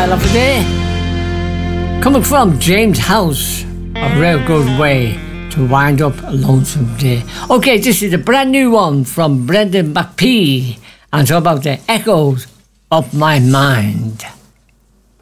fella for day. Coming from James House, A Real Good Way to Wind Up a Lonesome Day. Okay, this is a brand new one from Brendan McPhee, and it's about the echoes of my mind.